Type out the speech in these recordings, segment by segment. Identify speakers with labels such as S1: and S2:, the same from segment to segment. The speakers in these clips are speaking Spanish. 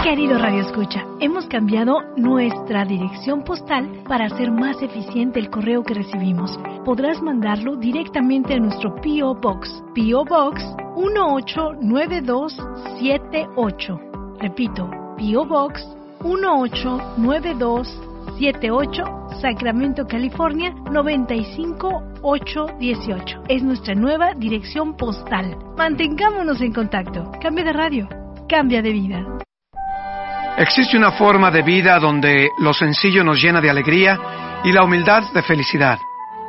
S1: Querido Radio Escucha, hemos cambiado nuestra dirección postal para hacer más eficiente el correo que recibimos. Podrás mandarlo directamente a nuestro P.O. Box. P.O. Box 189278. Repito, P.O. Box 189278, Sacramento, California 95818. Es nuestra nueva dirección postal. Mantengámonos en contacto. Cambia de radio, cambia de vida.
S2: Existe una forma de vida donde lo sencillo nos llena de alegría y la humildad de felicidad.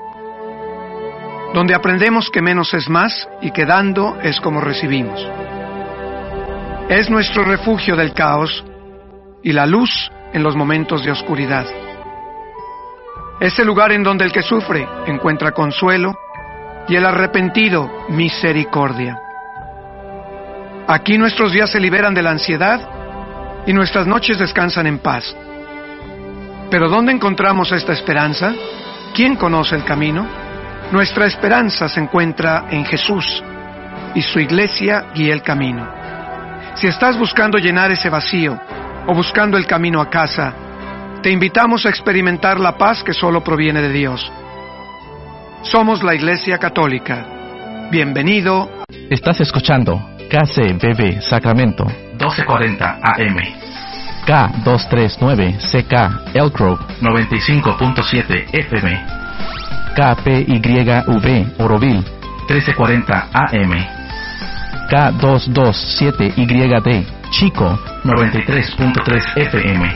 S2: Donde aprendemos que menos es más y que dando es como recibimos. Es nuestro refugio del caos y la luz en los momentos de oscuridad. Es el lugar en donde el que sufre encuentra consuelo y el arrepentido misericordia. Aquí nuestros días se liberan de la ansiedad y nuestras noches descansan en paz. Pero ¿dónde encontramos esta esperanza? ¿Quién conoce el camino? Nuestra esperanza se encuentra en Jesús y su iglesia guía el camino. Si estás buscando llenar ese vacío o buscando el camino a casa, te invitamos a experimentar la paz que solo proviene de Dios. Somos la Iglesia Católica. Bienvenido.
S3: Estás escuchando KCBB Sacramento 1240 AM, K239CK Elk Grove 95.7 FM, KPYV Oroville 1340 AM, K227YD Chico 93.3 FM,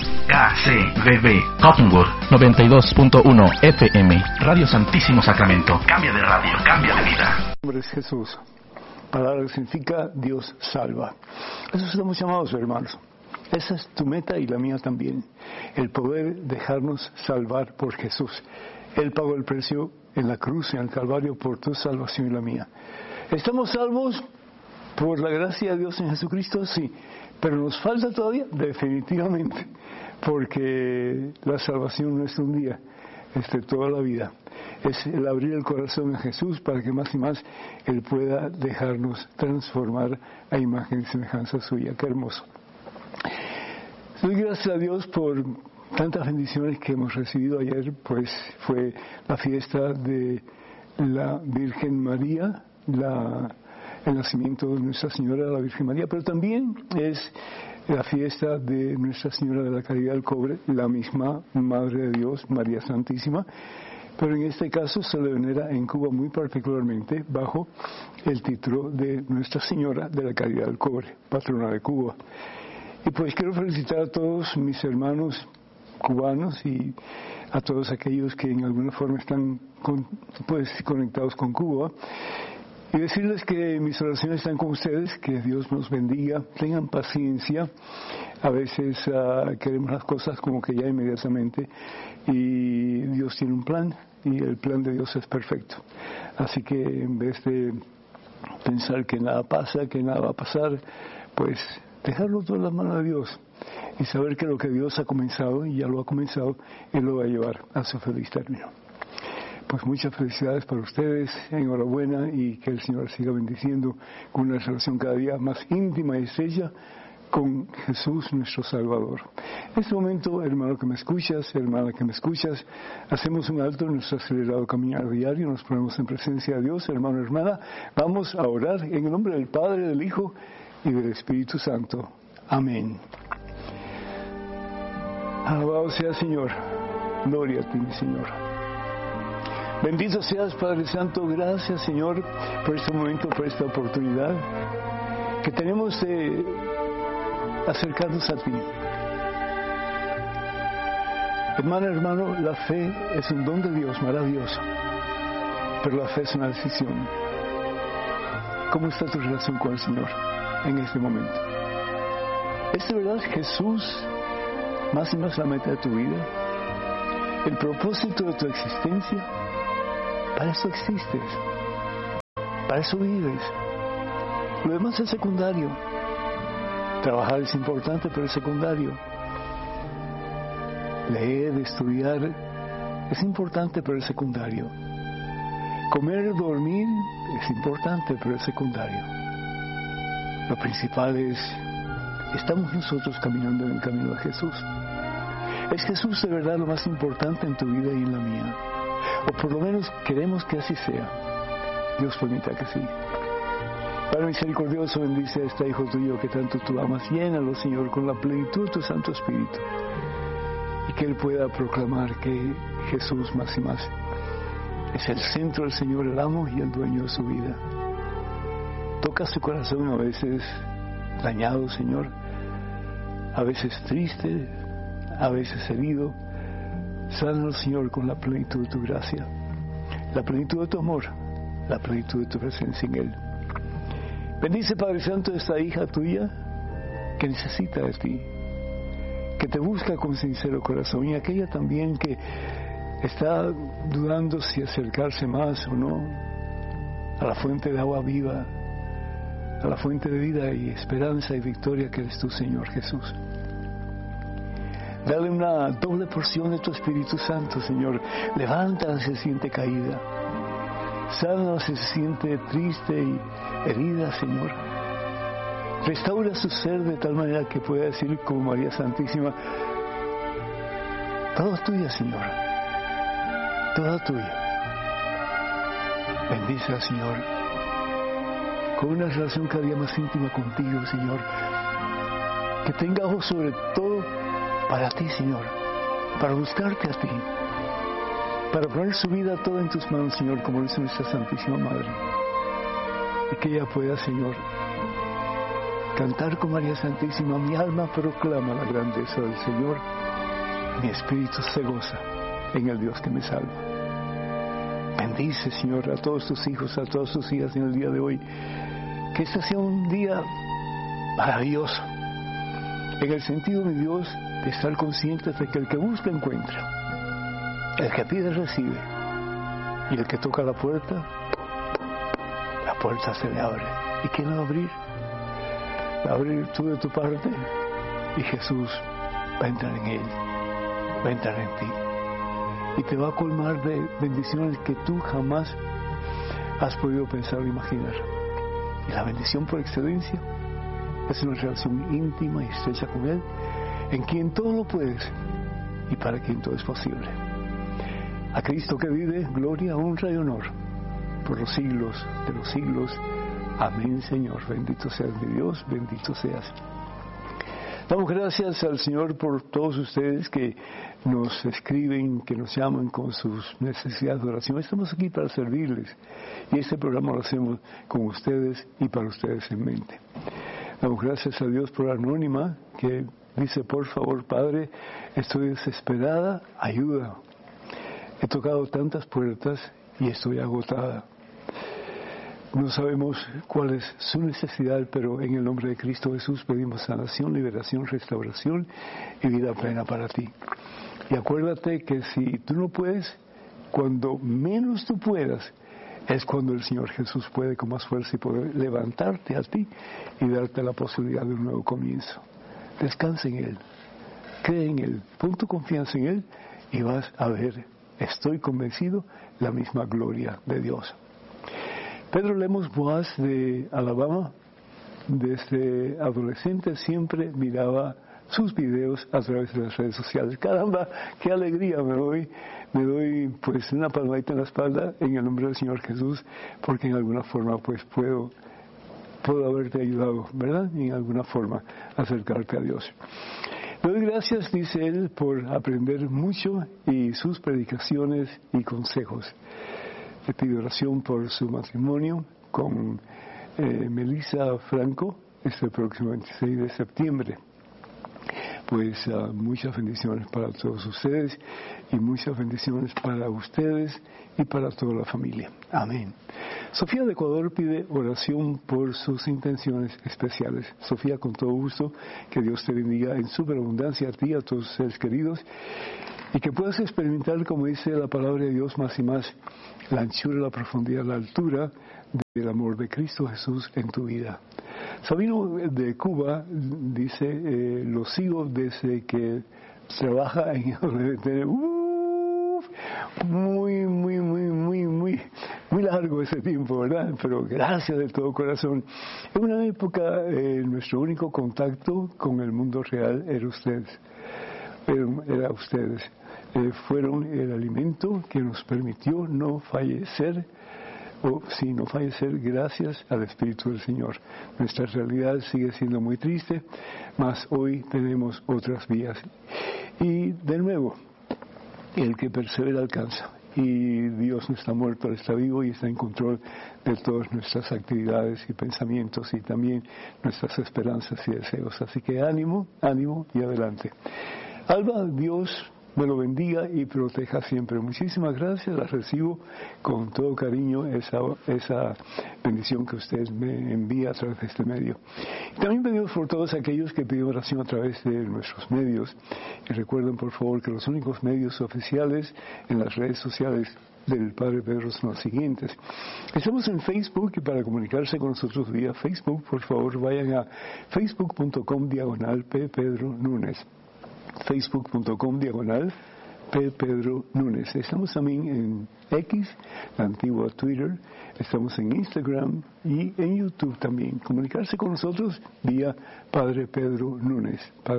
S3: KCBB Cottonwood 92.1 FM. Radio Santísimo Sacramento. Cambia de radio, cambia de vida.
S4: Mi nombre es Jesús. Palabra que significa Dios salva. Eso estamos llamados, hermanos. Esa es tu meta y la mía también. El poder dejarnos salvar por Jesús. Él pagó el precio en la cruz, en el Calvario, por tu salvación y la mía. ¿Estamos salvos por la gracia de Dios en Jesucristo? Sí. Pero nos falta todavía, definitivamente, porque la salvación no es un día, es de toda la vida. Es el abrir el corazón a Jesús para que más y más Él pueda dejarnos transformar a imagen y semejanza suya. ¡Qué hermoso! Doy gracias a Dios por tantas bendiciones que hemos recibido. Ayer pues fue la fiesta de la Virgen María, el nacimiento de Nuestra Señora, la Virgen María, pero también es la fiesta de Nuestra Señora de la Caridad del Cobre, la misma Madre de Dios, María Santísima. Pero en este caso se le venera en Cuba muy particularmente bajo el título de Nuestra Señora de la Caridad del Cobre, patrona de Cuba. Y pues quiero felicitar a todos mis hermanos cubanos y a todos aquellos que en alguna forma están conectados con Cuba. Y decirles que mis oraciones están con ustedes, que Dios nos bendiga, tengan paciencia. A veces queremos las cosas como que ya inmediatamente, y Dios tiene un plan, y el plan de Dios es perfecto. Así que en vez de pensar que nada pasa, que nada va a pasar, pues dejarlo todo en las manos de Dios y saber que lo que Dios ha comenzado, y ya lo ha comenzado, Él lo va a llevar a su feliz término. Pues muchas felicidades para ustedes, enhorabuena, y que el Señor siga bendiciendo con una relación cada día más íntima y estrecha con Jesús nuestro Salvador. En este momento, hermano que me escuchas, hermana que me escuchas, hacemos un alto en nuestro acelerado caminar diario, nos ponemos en presencia de Dios, hermano, hermana, vamos a orar en el nombre del Padre, del Hijo y del Espíritu Santo. Amén. Alabado sea Señor, gloria a ti, mi Señor. Bendito seas, Padre Santo, gracias, Señor, por este momento, por esta oportunidad que tenemos de acercarnos a ti. Hermana, hermano, la fe es un don de Dios maravilloso, pero la fe es una decisión. ¿Cómo está tu relación con el Señor en este momento? ¿Es de verdad Jesús más y más la meta de tu vida? ¿El propósito de tu existencia? Para eso existes, para eso vives. Lo demás es secundario. Trabajar es importante, pero es secundario. Leer, estudiar es importante, pero es secundario. Comer, dormir es importante, pero es secundario. Lo principal es estamos nosotros caminando en el camino de Jesús. ¿Es Jesús de verdad lo más importante en tu vida y en la mía? O por lo menos queremos que así sea. Dios permita que sí. Padre misericordioso, bendice a este hijo tuyo que tanto tú amas. Llénalo, Señor, con la plenitud de tu Santo Espíritu. Y que él pueda proclamar que Jesús más y más es el centro del Señor, el amo y el dueño de su vida. Toca su corazón a veces dañado, Señor, a veces triste, a veces herido. Sánalo, Señor, con la plenitud de tu gracia, la plenitud de tu amor, la plenitud de tu presencia en él. Bendice, Padre Santo, a esta hija tuya que necesita de ti, que te busca con sincero corazón, y aquella también que está dudando si acercarse más o no a la fuente de agua viva, a la fuente de vida y esperanza y victoria que eres tú, Señor Jesús. Dale una doble porción de tu Espíritu Santo, Señor. Levántala si se siente caída. Sánala si se siente triste y herida, Señor. Restaura su ser de tal manera que pueda decir como María Santísima: toda tuya, Señor. Toda tuya. Bendice al Señor con una relación cada día más íntima contigo, Señor. Que tenga ojos sobre todo para ti, Señor, para buscarte a ti, para poner su vida toda en tus manos, Señor, como lo hizo nuestra Santísima Madre. Y que ella pueda, Señor, cantar con María Santísima: mi alma proclama la grandeza del Señor, mi espíritu se goza en el Dios que me salva. Bendice, Señor, a todos tus hijos, a todas tus hijas en el día de hoy. Que este sea un día maravilloso, en el sentido, mi Dios, de estar conscientes de que el que busca encuentra, el que pide recibe, y el que toca la puerta se le abre. ¿Y quién la va a abrir? Va a abrir tú de tu parte, y Jesús va a entrar en él, va a entrar en ti, y te va a colmar de bendiciones que tú jamás has podido pensar o imaginar. Y la bendición por excelencia es una relación íntima y estrecha con Él, en quien todo lo puedes y para quien todo es posible. A Cristo que vive, gloria, honra y honor por los siglos de los siglos. Amén, Señor. Bendito seas, mi Dios, bendito seas. Damos gracias al Señor por todos ustedes que nos escriben, que nos llaman con sus necesidades de oración. Estamos aquí para servirles, y este programa lo hacemos con ustedes y para ustedes en mente. Damos gracias a Dios por Anónima, que dice: por favor, Padre, estoy desesperada, ayuda. He tocado tantas puertas y estoy agotada. No sabemos cuál es su necesidad, pero en el nombre de Cristo Jesús pedimos sanación, liberación, restauración y vida plena para ti. Y acuérdate que si tú no puedes, cuando menos tú puedas, es cuando el Señor Jesús puede con más fuerza y poder levantarte a ti y darte la posibilidad de un nuevo comienzo. Descansa en Él, cree en Él, pon tu confianza en Él y vas a ver, estoy convencido, la misma gloria de Dios. Pedro Lemos Boaz de Alabama, desde adolescente siempre miraba sus videos a través de las redes sociales. Caramba, qué alegría me doy pues una palmadita en la espalda en el nombre del Señor Jesús, porque en alguna forma pues puedo haberte ayudado, ¿verdad? En alguna forma acercarte a Dios. Le doy gracias, dice él, por aprender mucho y sus predicaciones y consejos. Le pido oración por su matrimonio con Melissa Franco este próximo 26 de septiembre. Pues muchas bendiciones para todos ustedes y muchas bendiciones para ustedes y para toda la familia. Amén. Sofía de Ecuador pide oración por sus intenciones especiales. Sofía, con todo gusto, que Dios te bendiga en superabundancia a ti y a tus seres queridos, y que puedas experimentar, como dice la palabra de Dios, más y más la anchura, la profundidad, la altura del amor de Cristo Jesús en tu vida. Sabino de Cuba dice: lo sigo desde que trabaja en WTN. muy largo ese tiempo, ¿verdad? Pero gracias de todo corazón. En una época, nuestro único contacto con el mundo real era ustedes. Fueron el alimento que nos permitió no fallecer, no fallecer gracias al Espíritu del Señor. Nuestra realidad sigue siendo muy triste, mas hoy tenemos otras vías. Y de nuevo, el que persevera alcanza. Y Dios no está muerto, Él está vivo y está en control de todas nuestras actividades y pensamientos y también nuestras esperanzas y deseos. Así que ánimo, ánimo y adelante. Alba, Dios me lo bendiga y proteja siempre. Muchísimas gracias, la recibo con todo cariño esa bendición que usted me envía a través de este medio. Y también pedimos por todos aquellos que piden oración a través de nuestros medios. Y recuerden por favor que los únicos medios oficiales en las redes sociales del Padre Pedro son los siguientes. Estamos en Facebook y para comunicarse con nosotros vía Facebook, por favor vayan a facebook.com/ppedronunes. facebook.com/Pedro Nunes. Estamos también en X, la antigua Twitter, estamos en Instagram y en YouTube también. Comunicarse con nosotros vía Padre Pedro Nunes.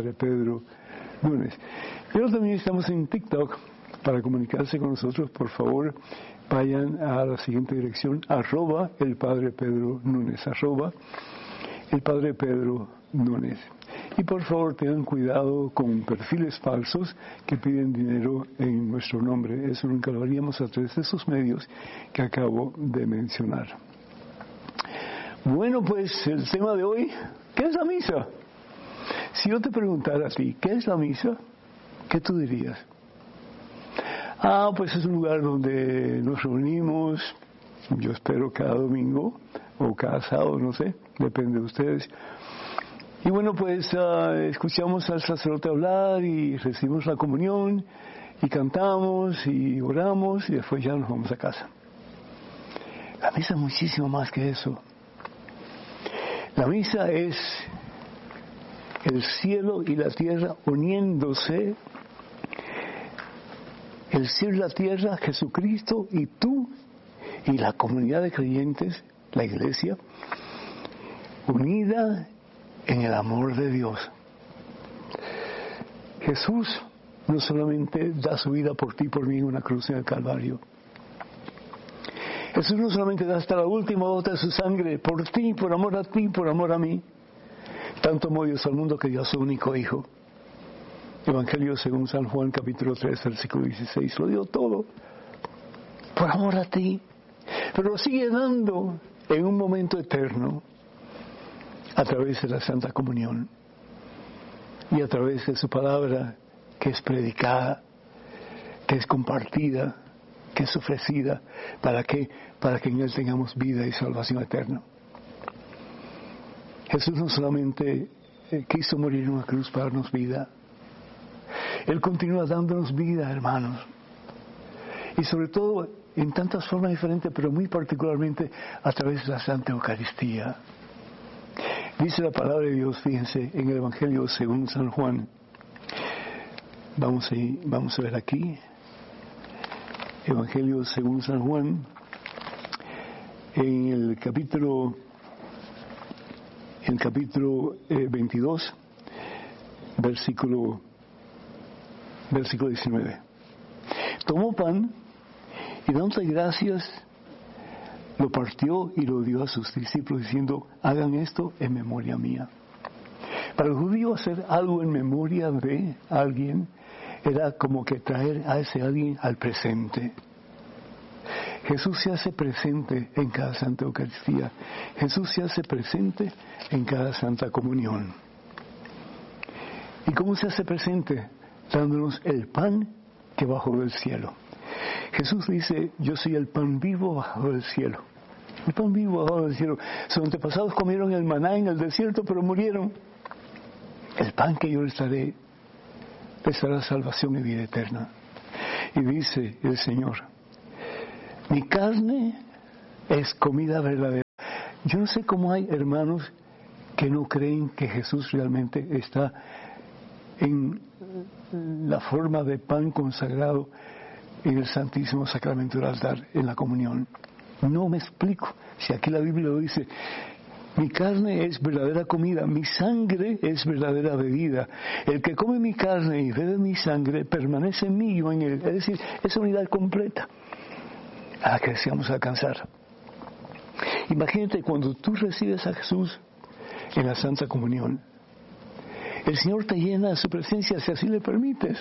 S4: Pero también estamos en TikTok. Para comunicarse con nosotros, por favor, vayan a la siguiente dirección, @elpadrepedronunes, @elpadrepedronunes. Y por favor tengan cuidado con perfiles falsos que piden dinero en nuestro nombre. Eso nunca lo haríamos a través de esos medios que acabo de mencionar. Bueno, pues el tema de hoy, ¿qué es la misa? Si yo te preguntara a ti, ¿qué es la misa? ¿Qué tú dirías? Pues es un lugar donde nos reunimos, yo espero cada domingo o cada sábado, no sé, depende de ustedes. Y bueno, pues escuchamos al sacerdote hablar y recibimos la comunión y cantamos y oramos y después ya nos vamos a casa. La misa es muchísimo más que eso. La misa es el cielo y la tierra uniéndose. El cielo y la tierra, Jesucristo y tú y la comunidad de creyentes, la iglesia, unida en el amor de Dios. Jesús no solamente da su vida por ti y por mí en una cruz en el Calvario. Jesús no solamente da hasta la última gota de su sangre por ti, por amor a ti, por amor a mí. Tanto amó Dios al mundo que dio a su único Hijo. Evangelio según San Juan, capítulo 3, versículo 16. Lo dio todo por amor a ti. Pero lo sigue dando en un momento eterno a través de la Santa Comunión y a través de su palabra que es predicada, que es compartida, que es ofrecida. ¿Para qué? Para que en Él tengamos vida y salvación eterna. Jesús no solamente quiso morir en una cruz para darnos vida, Él continúa dándonos vida, hermanos. Y sobre todo en tantas formas diferentes, pero muy particularmente a través de la Santa Eucaristía. Dice la palabra de Dios, fíjense, en el Evangelio según San Juan. Vamos a ver aquí. Evangelio según San Juan, en el capítulo 22, versículo 19. Tomó pan y dándole gracias, lo partió y lo dio a sus discípulos diciendo, hagan esto en memoria mía. Para el judío hacer algo en memoria de alguien era como que traer a ese alguien al presente. Jesús se hace presente en cada Santa Eucaristía. Jesús se hace presente en cada Santa Comunión. ¿Y cómo se hace presente? Dándonos el pan que bajó del cielo. Jesús dice, yo soy el pan vivo bajado del cielo. El pan vivo bajado del cielo. Sus antepasados comieron el maná en el desierto, pero murieron. El pan que yo les daré dará salvación y vida eterna. Y dice el Señor, mi carne es comida verdadera. Yo no sé cómo hay hermanos que no creen que Jesús realmente está en la forma de pan consagrado en el Santísimo Sacramento del altar, en la comunión. No me explico. Si aquí la Biblia lo dice, mi carne es verdadera comida, mi sangre es verdadera bebida. El que come mi carne y bebe mi sangre permanece en mí y yo en él. Es decir, esa unidad completa a la que deseamos alcanzar. Imagínate cuando tú recibes a Jesús en la Santa Comunión. El Señor te llena de su presencia si así le permites.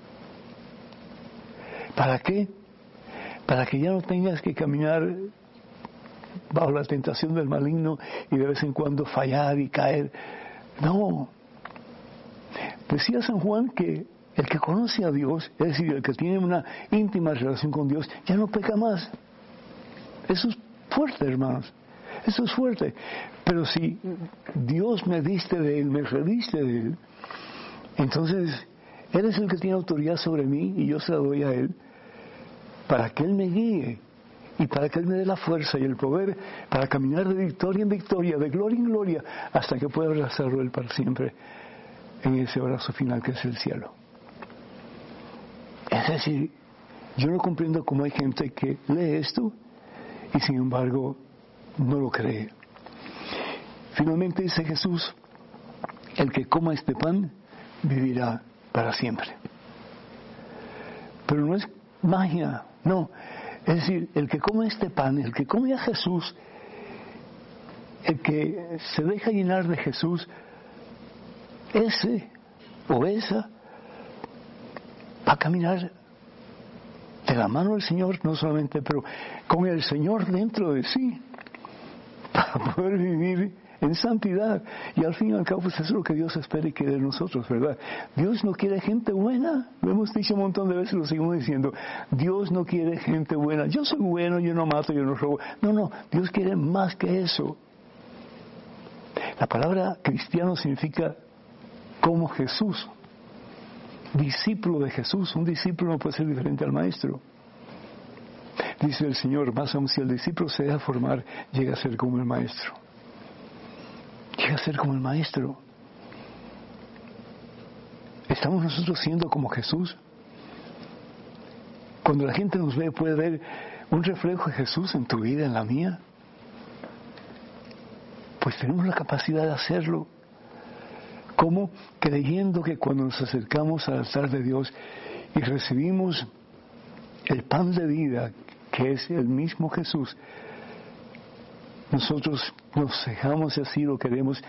S4: ¿Para qué? Para que ya no tengas que caminar bajo la tentación del maligno y de vez en cuando fallar y caer. No. Decía San Juan que el que conoce a Dios, es decir, el que tiene una íntima relación con Dios, ya no peca más. Eso es fuerte, hermanos. Eso es fuerte. Pero si Dios me diste de Él, me reviste de Él, entonces Él es el que tiene autoridad sobre mí y yo se la doy a Él para que Él me guíe y para que Él me dé la fuerza y el poder para caminar de victoria en victoria, de gloria en gloria, hasta que pueda abrazarlo Él para siempre en ese abrazo final que es el cielo. Es decir, yo no comprendo cómo hay gente que lee esto y sin embargo no lo cree. Finalmente dice Jesús, el que coma este pan vivirá para siempre. Pero no es magia, no. Es decir, el que come este pan, el que come a Jesús, el que se deja llenar de Jesús, ese o esa va a caminar de la mano del Señor, no solamente, pero con el Señor dentro de sí, para poder vivir en santidad. Y al fin y al cabo, pues eso es lo que Dios espera y quiere de nosotros, ¿verdad? Dios no quiere gente buena. Lo hemos dicho un montón de veces, lo seguimos diciendo. Dios no quiere gente buena. Yo soy bueno, yo no mato, yo no robo. No, Dios quiere más que eso. La palabra cristiano significa como Jesús. Discípulo de Jesús. Un discípulo no puede ser diferente al maestro. Dice el Señor, más aún si el discípulo se deja formar, llega a ser como el maestro. Llega a ser como el maestro. ¿Estamos nosotros siendo como Jesús? Cuando la gente nos ve, puede ver un reflejo de Jesús en tu vida, en la mía. Pues tenemos la capacidad de hacerlo. ¿Cómo? Creyendo que cuando nos acercamos al altar de Dios y recibimos el pan de vida, que es el mismo Jesús, nosotros nos dejamos, si así lo queremos,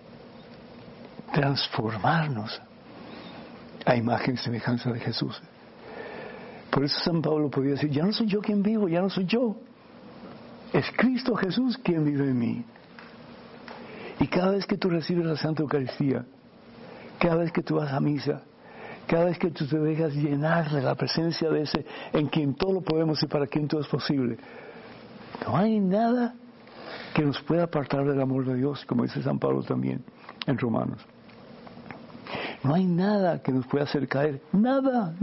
S4: transformarnos a imagen y semejanza de Jesús. Por eso San Pablo podía decir, ya no soy yo quien vivo, ya no soy yo. Es Cristo Jesús quien vive en mí. Y cada vez que tú recibes la Santa Eucaristía, cada vez que tú vas a misa, cada vez que tú te dejas llenar de la presencia de ese en quien todo lo podemos y para quien todo es posible, no hay nada que nos pueda apartar del amor de Dios, como dice San Pablo también en Romanos. No hay nada que nos pueda hacer caer. Nada.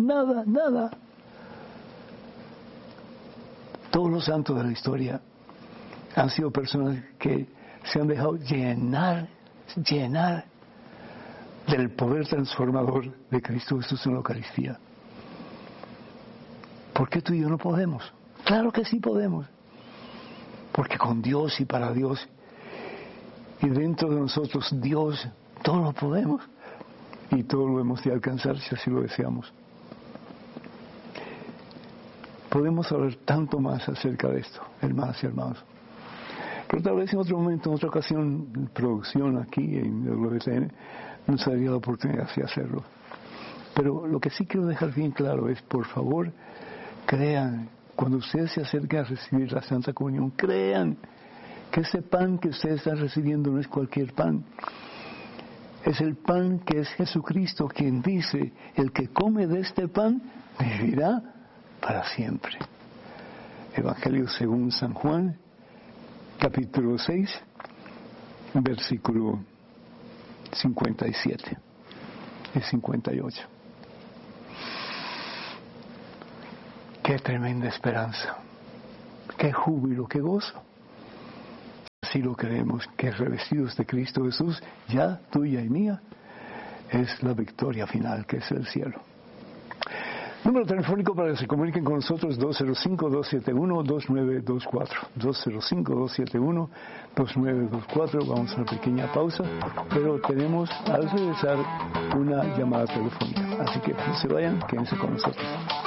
S4: Todos los santos de la historia han sido personas que se han dejado llenar del poder transformador de Cristo Jesús en la Eucaristía. ¿Por qué tú y yo no podemos? Claro que sí podemos. Porque con Dios y para Dios y dentro de nosotros Dios, todo lo podemos y todo lo hemos de alcanzar si así lo deseamos. Podemos hablar tanto más acerca de esto, hermanas y hermanos. Pero tal vez en otro momento, en otra ocasión, en producción aquí en el WTN, nos daría la oportunidad de hacerlo. Pero lo que sí quiero dejar bien claro es, por favor, crean, cuando ustedes se acerquen a recibir la Santa Comunión, crean que ese pan que ustedes están recibiendo no es cualquier pan. Es el pan que es Jesucristo, quien dice, el que come de este pan vivirá para siempre. Evangelio según San Juan, capítulo 6, versículo 57 y 58. Qué tremenda esperanza, qué júbilo, qué gozo. Así lo creemos, que revestidos de Cristo Jesús, ya tuya y mía, es la victoria final, que es el cielo. Número telefónico para que se comuniquen con nosotros, 205-271-2924. 205-271-2924. Vamos a una pequeña pausa, pero tenemos al regresar una llamada telefónica. Así que no se vayan, quédense con nosotros.